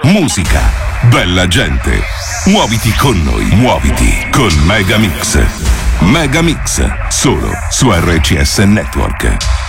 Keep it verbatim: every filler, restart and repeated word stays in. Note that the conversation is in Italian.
musica, bella gente. Muoviti con noi, muoviti con Megamix. Megamix, solo su R C S Network.